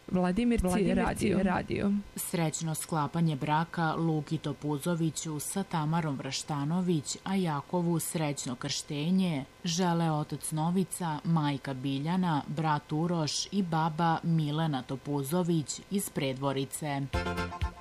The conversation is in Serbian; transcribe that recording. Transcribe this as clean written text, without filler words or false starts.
Vladimirci radio. Srećno sklapanje braka Luki Topuzoviću sa Tamarom Vraštanović, a Jakovu srećno krštenje žele otac Novica, majka Biljana, brat Uroš i baba Milena Topuzović iz Predvorice.